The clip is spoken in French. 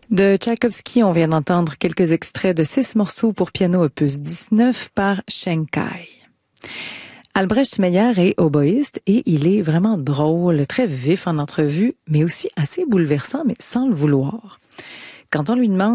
De Tchaïkovski, on vient d'entendre quelques extraits de 6 morceaux pour piano opus 19 par Schenkai. Albrecht Meyer est oboïste et il est vraiment drôle, très vif en entrevue, mais aussi assez bouleversant, mais sans le vouloir. Quand on lui demande